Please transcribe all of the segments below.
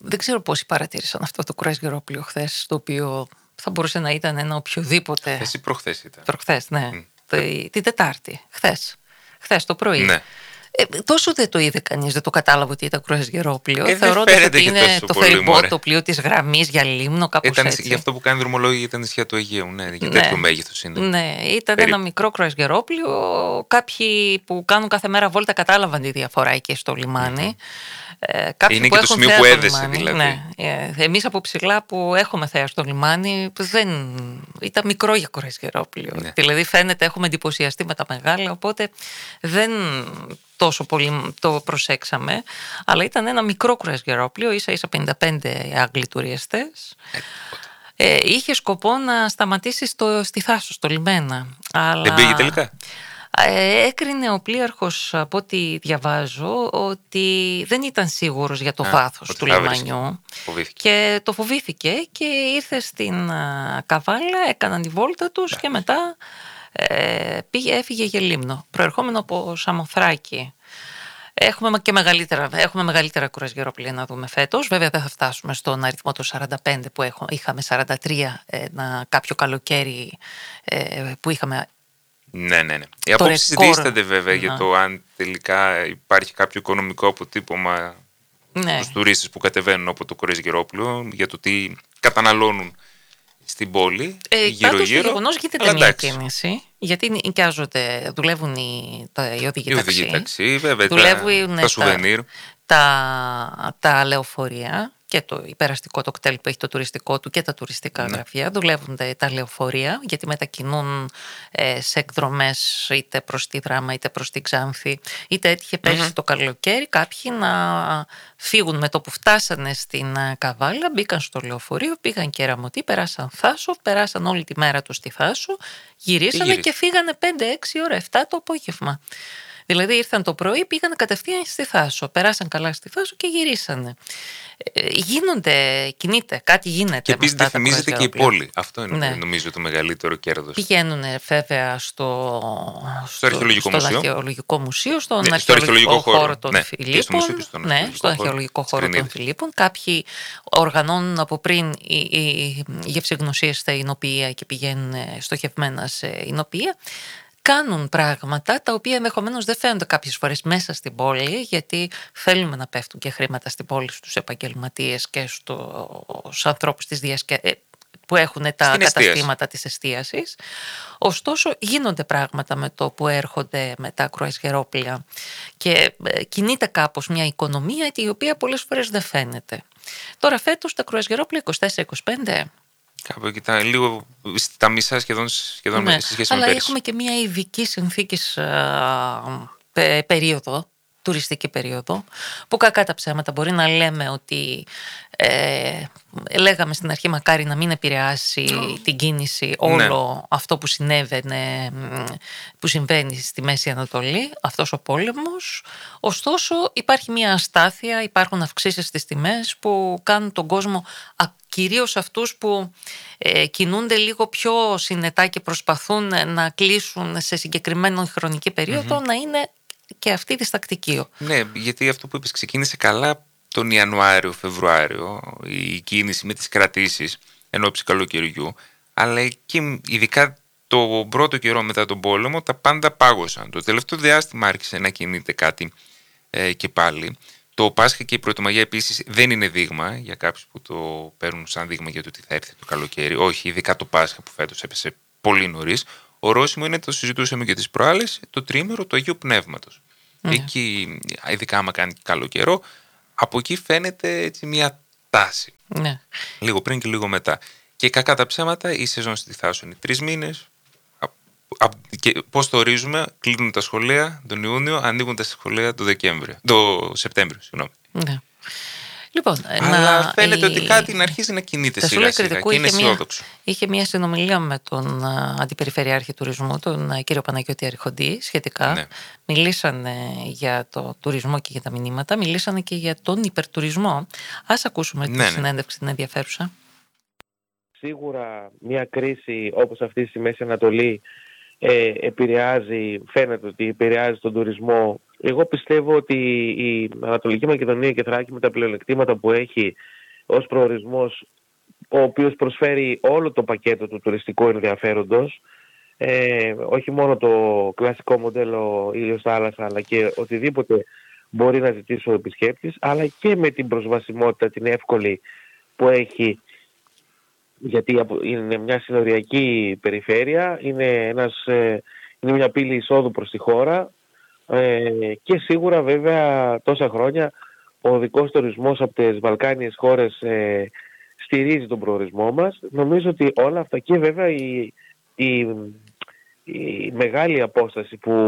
δεν ξέρω πόσοι παρατήρησαν αυτό το κρουαζιερόπλοιο χθες, το οποίο θα μπορούσε να ήταν ένα οποιοδήποτε. Χθες ή προχθές ήταν? Προχθές, ναι. Την Τετάρτη. Χθες το πρωί. Ναι. Τόσο δεν το είδε κανείς, δεν το κατάλαβε ότι ήταν κρουαζιερόπλιο. Θεωρώντας ότι είναι το φεριμπότ, το πλοίο της γραμμής για Λίμνο, κάπως έτσι. Γι' αυτό που κάνει δρομολόγια ήταν νησιά του Αιγαίου, ναι, για τέτοιο μέγεθος είναι. Ναι, ήταν ένα μικρό κρουαζιερόπλιο. Κάποιοι που κάνουν κάθε μέρα βόλτα κατάλαβαν τη διαφορά εκεί στο λιμάνι. Είναι και το σημείο που έδεσε δηλαδή. Ναι. Εμείς από ψηλά που έχουμε θέα στο λιμάνι, ήταν μικρό για κρουαζιερόπλιο. Ναι. Δηλαδή φαίνεται έχουμε εντυπωσιαστεί με τα μεγάλα, οπότε δεν τόσο πολύ το προσέξαμε, αλλά ήταν ένα μικρό κρουαζιερόπλιο, ίσα 55 Άγγλοι τουριστές. Είχε σκοπό να σταματήσει στη Θάσο, στο λιμένα. Αλλά δεν πήγε τελικά? Έκρινε ο πλοίαρχος, από ό,τι διαβάζω, ότι δεν ήταν σίγουρος για το βάθος του λιμανιού και το φοβήθηκε και ήρθε στην Καβάλα, έκαναν τη βόλτα τους και μετά έφυγε για Λίμνο, προερχόμενο από Σαμοθράκη. Έχουμε μεγαλύτερα κουραζιερόπλια να δούμε φέτος. Βέβαια δεν θα φτάσουμε στον αριθμό των 45 που είχαμε, 43 κάποιο καλοκαίρι που είχαμε. Ναι. Οι απόψεις δίστανται βέβαια για το αν τελικά υπάρχει κάποιο οικονομικό αποτύπωμα στους τουρίστες που κατεβαίνουν από το κρουαζιερόπλιο, για το τι καταναλώνουν στην πόλη, γύρω-γύρω. Πάντως το γεγονός γίνεται μια κίνηση, γιατί νοικιάζονται, δουλεύουν οι οδηγοί ταξί, βέβαια, τα σουβενίρ, τα λεωφορεία και το υπεραστικό το κτέλ που έχει το τουριστικό του και τα τουριστικά γραφεία. Δουλεύουν τα λεωφορεία γιατί μετακινούν σε εκδρομές είτε προς τη Δράμα είτε προς τη Ξάνθη, είτε έτυχε πέρσι το καλοκαίρι κάποιοι να φύγουν με το που φτάσανε στην Καβάλα, μπήκαν στο λεωφορείο, πήγαν Κεραμωτή, περάσαν Θάσο, περάσαν όλη τη μέρα τους στη Θάσο, γυρίσανε και φύγανε 5-6 ώρα, 7 το απόγευμα. Δηλαδή ήρθαν το πρωί, πήγαν κατευθείαν στη Θάσο, περάσαν καλά στη Θάσο και γυρίσανε. Κινείται, κάτι γίνεται. Και επίσης διαφημίζεται και η πόλη. Αυτό είναι νομίζω το μεγαλύτερο κέρδος. Πηγαίνουν βέβαια στο Αρχαιολογικό Μουσείο, στον Αρχαιολογικό χώρο των Φιλίππων. Στον Αρχαιολογικό χώρο των Φιλίππων. Κάποιοι οργανώνουν από πριν οι γευσηγνωσίες στα εινοποιεία και πηγαίνουν στοχευμένα σε εινοποιεία. Κάνουν πράγματα τα οποία ενδεχομένως δεν φαίνονται κάποιες φορές μέσα στην πόλη, γιατί θέλουμε να πέφτουν και χρήματα στην πόλη στους επαγγελματίες και στους ανθρώπους που έχουν τα καταστήματα της εστίασης. Ωστόσο γίνονται πράγματα με το που έρχονται με τα κρουαζιερόπλια και κινείται κάπως μια οικονομία η οποία πολλές φορές δεν φαίνεται. Τώρα φέτος τα κρουαζιερόπλια 24-25... Κάπου εκεί ήταν λίγο στα μισά σχεδόν σε σχέση με πέρυσι. Αλλά έχουμε και μια ειδική συνθήκης περίοδο, τουριστική περίοδο, που κακά τα ψέματα μπορεί να λέμε ότι λέγαμε στην αρχή μακάρι να μην επηρεάσει την κίνηση όλο αυτό που συμβαίνει στη Μέση Ανατολή, αυτός ο πόλεμος. Ωστόσο υπάρχει μια αστάθεια, υπάρχουν αυξήσεις στις τιμές που κάνουν τον κόσμο, κυρίως αυτούς που κινούνται λίγο πιο συνετά και προσπαθούν να κλείσουν σε συγκεκριμένη χρονική περίοδο, να είναι και αυτή διστακτική. Ναι, γιατί αυτό που είπες ξεκίνησε καλά τον Ιανουάριο-Φεβρουάριο, η κίνηση με τις κρατήσεις ενόψει καλοκαιριού, αλλά εκεί ειδικά το πρώτο καιρό μετά τον πόλεμο τα πάντα πάγωσαν. Το τελευταίο διάστημα άρχισε να κινείται κάτι και πάλι. Το Πάσχα και η Πρωτομαγιά επίσης δεν είναι δείγμα για κάποιους που το παίρνουν σαν δείγμα για το ότι θα έρθει το καλοκαίρι. Όχι, ειδικά το Πάσχα που φέτος έπεσε πολύ νωρίς. Ορόσημο είναι, το συζητούσαμε και τις προάλλες, το τριήμερο του Αγίου Πνεύματος. Εκεί, ειδικά άμα κάνει καλό καιρό, από εκεί φαίνεται έτσι μια τάση. Λίγο πριν και λίγο μετά. Και κακά τα ψέματα, η σεζόν στη Θάσο είναι 3 μήνες. Και πώς το ορίζουμε, κλείνουν τα σχολεία τον Ιούνιο, ανοίγουν τα σχολεία τον Σεπτέμβριο. Ναι. Λοιπόν, αλλά φαίνεται ότι κάτι να αρχίζει να κινείται σιγά σιγά και είναι αισιόδοξο. Είχε μια συνομιλία με τον Αντιπεριφερειάρχη Τουρισμού, τον κύριο Παναγιώτη Αριχοντή, σχετικά. Ναι. Μιλήσανε για το τουρισμό και για τα μηνύματα, μιλήσανε και για τον υπερτουρισμό. Ας ακούσουμε τη συνέντευξη την ενδιαφέρουσα. Σίγουρα μια κρίση όπως αυτή στη Μέση Ανατολή φαίνεται ότι επηρεάζει τον τουρισμό. Εγώ πιστεύω ότι η Ανατολική Μακεδονία και Θράκη με τα πλεονεκτήματα που έχει ως προορισμός ο οποίος προσφέρει όλο το πακέτο του τουριστικού ενδιαφέροντος, όχι μόνο το κλασικό μοντέλο ήλιος θάλασσα, αλλά και οτιδήποτε μπορεί να ζητήσει ο επισκέπτης, αλλά και με την προσβασιμότητα την εύκολη που έχει, γιατί είναι μια συνοριακή περιφέρεια, είναι μια πύλη εισόδου προς τη χώρα, και σίγουρα βέβαια τόσα χρόνια ο οδικός τουρισμός από τις Βαλκάνιες χώρες στηρίζει τον προορισμό μας. Νομίζω ότι όλα αυτά και βέβαια η μεγάλη απόσταση που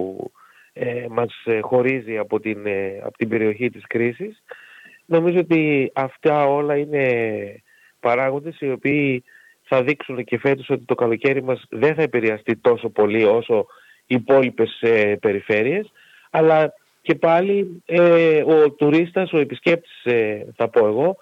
μας χωρίζει από την περιοχή της κρίσης, νομίζω ότι αυτά όλα είναι παράγοντες οι οποίοι θα δείξουν και φέτος ότι το καλοκαίρι μας δεν θα επηρεαστεί τόσο πολύ όσο οι υπόλοιπες περιφέρειες, αλλά και πάλι ο τουρίστας, ο επισκέπτης, θα πω εγώ,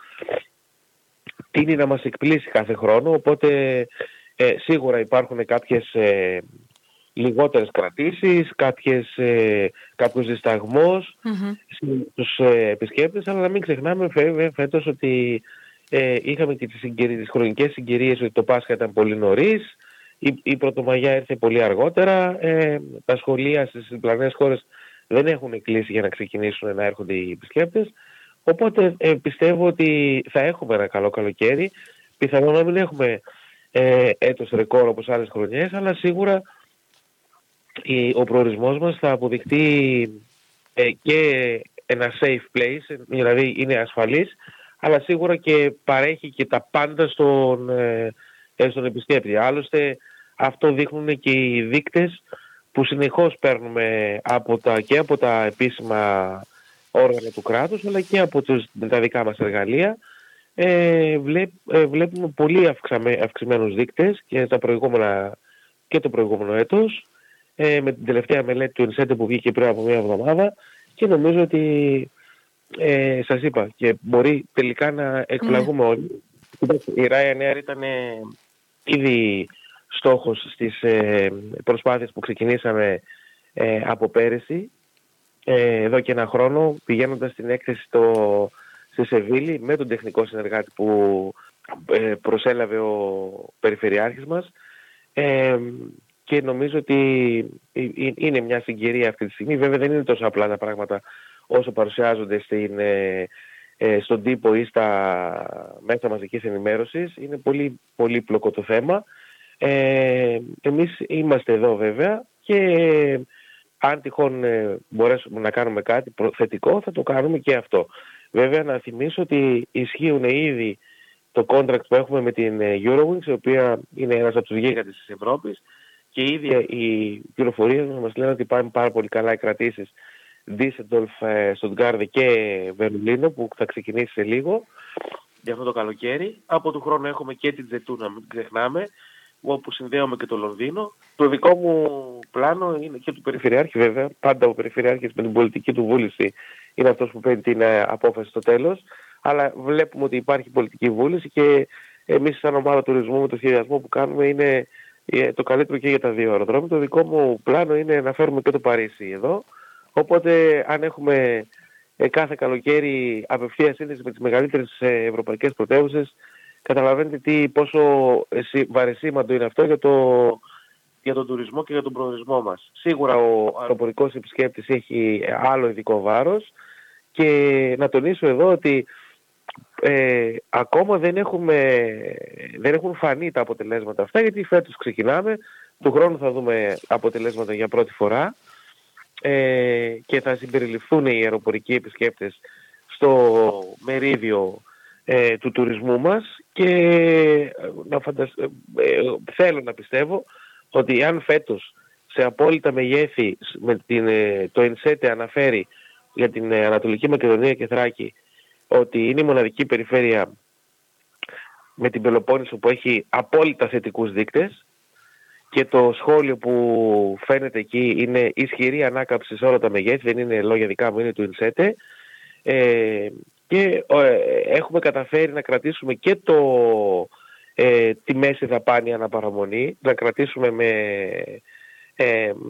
τείνει να μας εκπλήσει κάθε χρόνο, οπότε σίγουρα υπάρχουν κάποιες λιγότερες κρατήσεις, κάποιος δισταγμός στους επισκέπτες, αλλά να μην ξεχνάμε φέτος ότι είχαμε και τις χρονικές συγκυρίες ότι το Πάσχα ήταν πολύ νωρίς, η Πρωτομαγιά ήρθε πολύ αργότερα, τα σχολεία στις διπλανές χώρες δεν έχουν κλείσει για να ξεκινήσουν να έρχονται οι επισκέπτες, οπότε πιστεύω ότι θα έχουμε ένα καλό καλοκαίρι, πιθανόν να μην έχουμε έτος ρεκόρ όπως άλλες χρονιές, αλλά σίγουρα ο προορισμός μας θα αποδειχτεί και ένα safe place, δηλαδή είναι ασφαλής, αλλά σίγουρα και παρέχει και τα πάντα στον επισκέπτη. Άλλωστε αυτό δείχνουν και οι δείκτες που συνεχώς παίρνουμε και από τα επίσημα όργανα του κράτους, αλλά και από τα δικά μας εργαλεία. Βλέπουμε πολύ αυξημένους δείκτες και το προηγούμενο έτος, με την τελευταία μελέτη του ΕΝΣΕΤΕ που βγήκε πριν από μια εβδομάδα, και νομίζω ότι σας είπα και μπορεί τελικά να εκπλαγούμε όλοι. Η Ryanair ήταν ήδη στόχος στις προσπάθειες που ξεκινήσαμε από πέρυσι, εδώ και ένα χρόνο, πηγαίνοντας στην έκθεση στη Σεβίλη με τον τεχνικό συνεργάτη που προσέλαβε ο Περιφερειάρχης μας, και νομίζω ότι είναι μια συγκυρία αυτή τη στιγμή. Βέβαια δεν είναι τόσο απλά τα πράγματα όσο παρουσιάζονται στον τύπο ή στα μέσα μαζικής ενημέρωσης. Είναι πολύ πολύπλοκο το θέμα. Εμείς είμαστε εδώ βέβαια και αν τυχόν μπορέσουμε να κάνουμε κάτι θετικό θα το κάνουμε και αυτό. Βέβαια να θυμίσω ότι ισχύουν ήδη το contract που έχουμε με την Eurowings, η οποία είναι ένας από τους γίγαντες της Ευρώπης, και ήδη οι πληροφορίες μας λένε ότι πάνε πάρα πολύ καλά οι κρατήσεις Düsseldorf, Stuttgart και Βερολίνο, που θα ξεκινήσει σε λίγο για αυτό το καλοκαίρι. Από του χρόνου έχουμε και την Ζετούνα, μην ξεχνάμε, όπου συνδέουμε και το Λονδίνο. Το δικό μου πλάνο είναι και του Περιφερειάρχη βέβαια, πάντα ο Περιφερειάρχης με την πολιτική του βούληση είναι αυτός που παίρνει την απόφαση στο τέλος, αλλά βλέπουμε ότι υπάρχει πολιτική βούληση και εμείς σαν ομάδα τουρισμού με το σχεδιασμό που κάνουμε είναι το καλύτερο και για τα δύο αεροδρόμια. Το δικό μου πλάνο είναι να φέρουμε και το Παρίσι εδώ, οπότε αν έχουμε κάθε καλοκαίρι απευθεία σύνδεση με τις μεγαλύτερες ευρωπαϊκές πρωτεύουσες, καταλαβαίνετε πόσο βαρεσίμαντο είναι αυτό για τον τουρισμό και για τον προορισμό μας. Σίγουρα ο αεροπορικός επισκέπτης έχει άλλο ειδικό βάρος, και να τονίσω εδώ ότι ακόμα δεν έχουν φανεί τα αποτελέσματα αυτά, γιατί φέτος ξεκινάμε, του χρόνου θα δούμε αποτελέσματα για πρώτη φορά, και θα συμπεριληφθούν οι αεροπορικοί επισκέπτες στο μερίδιο του τουρισμού μας, και θέλω να πιστεύω ότι αν φέτος σε απόλυτα μεγέθη το ΕΝΣΕΤΕ αναφέρει για την Ανατολική Μακεδονία και Θράκη ότι είναι η μοναδική περιφέρεια με την Πελοπόννησο που έχει απόλυτα θετικούς δείκτες, και το σχόλιο που φαίνεται εκεί είναι ισχυρή ανάκαμψη σε όλα τα μεγέθη, δεν είναι λόγια δικά μου, είναι του ΕΝΣΕΤΕ, και έχουμε καταφέρει να κρατήσουμε και τη μέση δαπάνη αναπαραμονή, να κρατήσουμε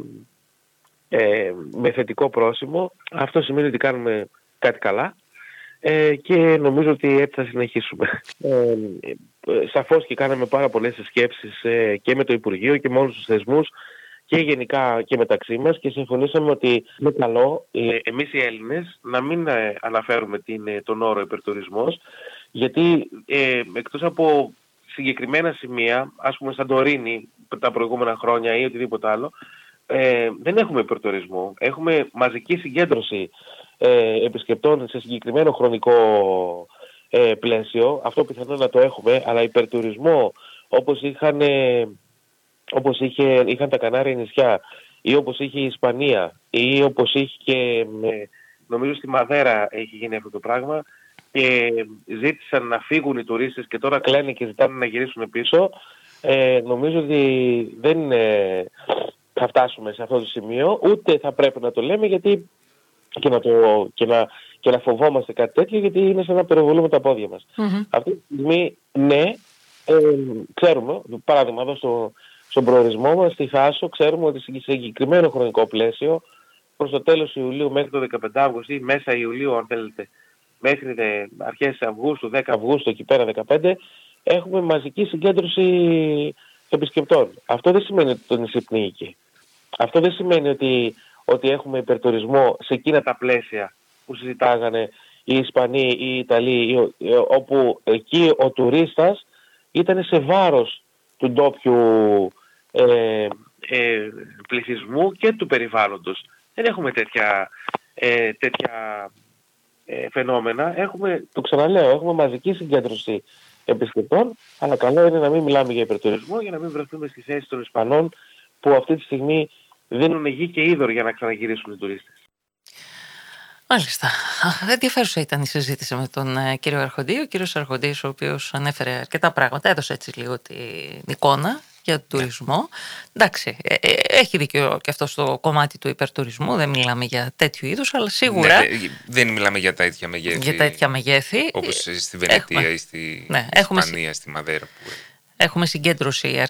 με θετικό πρόσημο. Αυτό σημαίνει ότι κάνουμε κάτι καλά, και νομίζω ότι έτσι θα συνεχίσουμε. Σαφώς και κάναμε πάρα πολλές σκέψεις και με το Υπουργείο και με όλους τους θεσμούς και γενικά και μεταξύ μας και συμφωνήσαμε ότι είναι καλό εμείς οι Έλληνες να μην αναφέρουμε τον όρο υπερτουρισμός, γιατί εκτός από συγκεκριμένα σημεία, ας πούμε Σαντορίνη τα προηγούμενα χρόνια ή οτιδήποτε άλλο, δεν έχουμε υπερτουρισμό. Έχουμε μαζική συγκέντρωση επισκεπτών σε συγκεκριμένο χρονικό πλαίσιο. Αυτό πιθανόν να το έχουμε, αλλά υπερτουρισμό όπως είχαν τα Κανάρια νησιά ή όπως είχε η Ισπανία ή όπως είχε και νομίζω στη Μαδέρα έχει γίνει αυτό το πράγμα και ζήτησαν να φύγουν οι τουρίστες και τώρα κλαίνουν και ζητάνε να γυρίσουν πίσω, νομίζω ότι δεν θα φτάσουμε σε αυτό το σημείο, ούτε θα πρέπει να το λέμε γιατί και να φοβόμαστε κάτι τέτοιο, γιατί είναι σαν να πυροβολούμε τα πόδια μας. Αυτή τη στιγμή, ναι, ξέρουμε, παράδειγμα εδώ στον προορισμό μας, στη Θάσο, ξέρουμε ότι σε συγκεκριμένο χρονικό πλαίσιο, προς το τέλος Ιουλίου μέχρι το 15 Αύγουστο ή μέσα Ιουλίου, αν θέλετε, μέχρι αρχές Αυγούστου, 10 Αυγούστου, εκεί πέρα 15, έχουμε μαζική συγκέντρωση επισκεπτών. Αυτό δεν σημαίνει ότι το νησί πνίγηκε. Αυτό δεν σημαίνει ότι έχουμε υπερτουρισμό σε εκείνα τα πλαίσια που συζητάγανε οι Ισπανοί ή οι Ιταλοί, όπου εκεί ο τουρίστας ήταν σε βάρος του ντόπιου πληθυσμού και του περιβάλλοντος. Δεν έχουμε τέτοια φαινόμενα. Το ξαναλέω, έχουμε μαζική συγκέντρωση επισκεπτών, αλλά καλό είναι να μην μιλάμε για υπερτουρισμό, για να μην βρεθούμε στη θέση των Ισπανών που αυτή τη στιγμή δίνουν γη και είδωρ για να ξαναγυρίσουν οι τουρίστες. Μάλιστα. Ενδιαφέρουσα ήταν η συζήτηση με τον κύριο Αρχοντή. Ο κύριος Αρχοντής, ο οποίος ανέφερε αρκετά πράγματα, έδωσε έτσι λίγο την εικόνα για τον τουρισμό. Εντάξει, έχει δίκιο και αυτό στο κομμάτι του υπερτουρισμού, δεν μιλάμε για τέτοιου είδους, αλλά σίγουρα... δεν μιλάμε για τέτοια μεγέθη. Για τέτοια μεγέθη. Όπως στη Βενετία ή στη Ισπανία, στη Μαδέρα. Έχουμε συγκέντρωση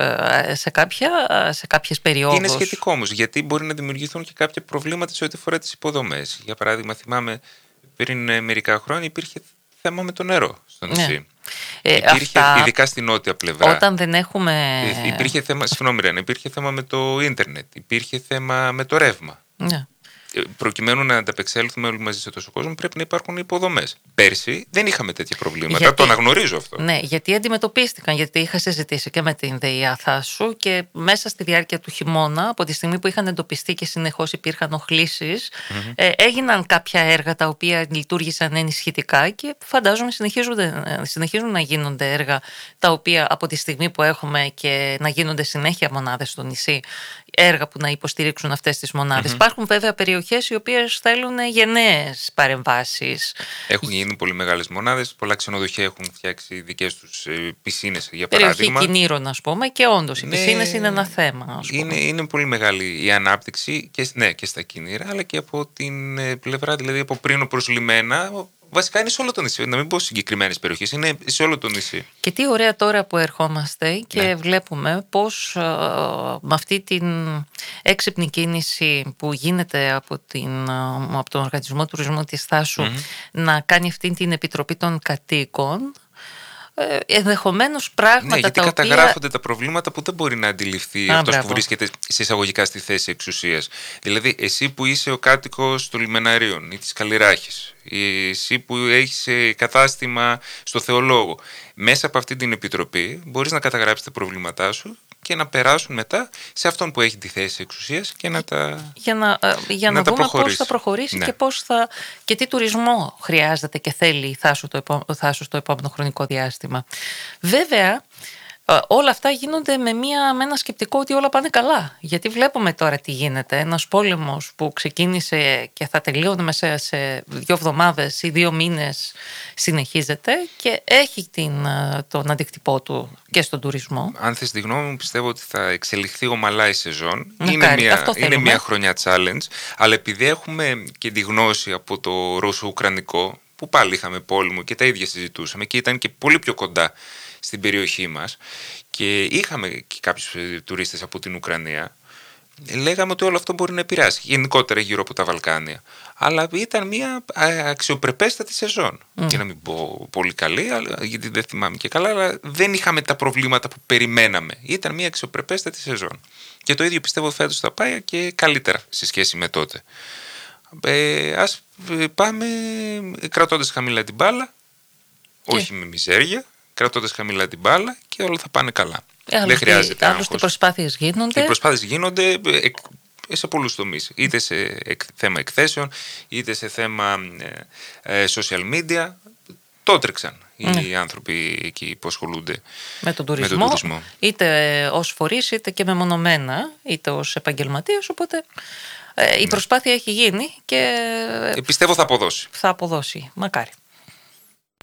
σε κάποιες περιόδους. Είναι σχετικό όμως, γιατί μπορεί να δημιουργηθούν και κάποια προβλήματα σε ό,τι αφορά τις υποδομές. Για παράδειγμα, θυμάμαι πριν μερικά χρόνια υπήρχε θέμα με το νερό στο νησί. Υπήρχε, ειδικά στην νότια πλευρά. Όταν δεν έχουμε... Υπήρχε θέμα, υπήρχε θέμα με το ίντερνετ, υπήρχε θέμα με το ρεύμα. Ναι. Προκειμένου να ανταπεξέλθουμε όλοι μαζί σε τόσο κόσμο, πρέπει να υπάρχουν υποδομές. Πέρσι δεν είχαμε τέτοια προβλήματα, το αναγνωρίζω αυτό. Ναι, γιατί αντιμετωπίστηκαν, γιατί είχα συζητήσει και με την ΔΕΗ Θάσου και μέσα στη διάρκεια του χειμώνα, από τη στιγμή που είχαν εντοπιστεί και συνεχώς υπήρχαν οχλήσεις, έγιναν κάποια έργα τα οποία λειτουργήσαν ενισχυτικά και φαντάζομαι συνεχίζουν να γίνονται έργα τα οποία από τη στιγμή που έχουμε και να γίνονται συνέχεια μονάδες στο νησί, έργα που να υποστηρίξουν αυτές τις μονάδες. Υπάρχουν βέβαια περιοχές οι οποίες θέλουν γενναίες παρεμβάσεις. Έχουν γίνει πολύ μεγάλες μονάδες, πολλά ξενοδοχεία έχουν φτιάξει δικές τους πισίνες, για παράδειγμα. Περιοχή Κινήρων, ας πούμε, και όντως οι πισίνες είναι ένα θέμα. Είναι πολύ μεγάλη η ανάπτυξη και στα Κινήρα, αλλά και από την πλευρά, δηλαδή από Πρίνο προς Λιμένα. Βασικά είναι σε όλο το νησί, να μην πω συγκεκριμένες περιοχές, είναι σε όλο το νησί. Και τι ωραία τώρα που ερχόμαστε και βλέπουμε πώς με αυτή την έξυπνη κίνηση που γίνεται από τον Οργανισμό Τουρισμού της Θάσου να κάνει αυτή την επιτροπή των κατοίκων, ενδεχομένως πράγματα γιατί τα οποία... καταγράφονται τα προβλήματα που δεν μπορεί να αντιληφθεί αυτός που βρίσκεται σε εισαγωγικά στη θέση εξουσίας. Δηλαδή, εσύ που είσαι ο κάτοικος των Λιμεναρίων ή της Καλλιράχης, εσύ που έχεις κατάστημα στο Θεολόγο, μέσα από αυτή την επιτροπή μπορείς να καταγράψεις τα προβλήματά σου και να περάσουν μετά σε αυτόν που έχει τη θέση εξουσίας και να τα για να δούμε πώς θα προχωρήσει και τι τουρισμό χρειάζεται και θέλει η Θάσου στο επόμενο χρονικό διάστημα. Βέβαια, όλα αυτά γίνονται με ένα σκεπτικό ότι όλα πάνε καλά. Γιατί βλέπουμε τώρα τι γίνεται. Ένας πόλεμος που ξεκίνησε και θα τελειώνει μέσα σε 2 εβδομάδες ή 2 μήνες συνεχίζεται και έχει τον αντίκτυπό του και στον τουρισμό. Αν θες τη γνώμη μου, πιστεύω ότι θα εξελιχθεί ομαλά η σεζόν. Είναι μια χρονιά challenge, αλλά επειδή έχουμε και τη γνώση από το Ρώσο-Ουκρανικό, που πάλι είχαμε πόλεμο και τα ίδια συζητούσαμε και ήταν και πολύ πιο κοντά στην περιοχή μας και είχαμε και κάποιους τουρίστες από την Ουκρανία, λέγαμε ότι όλο αυτό μπορεί να επηρεάσει γενικότερα γύρω από τα Βαλκάνια. Αλλά ήταν μια αξιοπρεπέστατη σεζόν. Και να μην πω πολύ καλή, γιατί δεν θυμάμαι και καλά, αλλά δεν είχαμε τα προβλήματα που περιμέναμε. Ήταν μια αξιοπρεπέστατη σεζόν. Και το ίδιο πιστεύω φέτος θα πάει και καλύτερα σε σχέση με τότε. Ας πάμε κρατώντας χαμηλά την μπάλα, όχι με μιζέρια, κρατώντας χαμηλά την μπάλα και όλα θα πάνε καλά. Δεν χρειάζεται άγχος. Οι προσπάθειες γίνονται. Οι προσπάθειες γίνονται σε πολλούς τομείς. Είτε σε θέμα εκθέσεων, είτε σε θέμα social media. Το έτρεξαν οι άνθρωποι εκεί που ασχολούνται με τον τουρισμό. Είτε ως φορείς, είτε και μεμονωμένα, είτε ως επαγγελματίες. Οπότε η προσπάθεια έχει γίνει και πιστεύω θα αποδώσει. Θα αποδώσει. Μακάρι.